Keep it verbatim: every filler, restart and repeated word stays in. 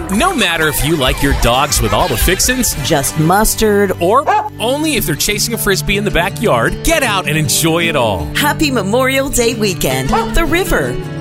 No matter if you like your dogs with all the fixins, just mustard, or only if they're chasing a Frisbee in the backyard, get out and enjoy it all. Happy Memorial Day weekend. The River.